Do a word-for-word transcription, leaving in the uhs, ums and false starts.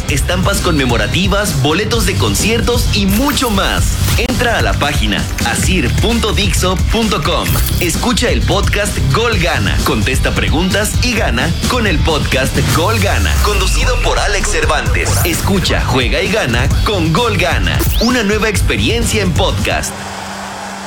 estampas conmemorativas, boletos de conciertos y mucho más. Entra a la página asir punto dixo punto com. Escucha el podcast Gol Gana. Contesta preguntas y gana con el podcast Gol Gana. Conducido por Alex Cervantes. Escucha, juega y gana con Gol Gana. Una nueva experiencia en podcast.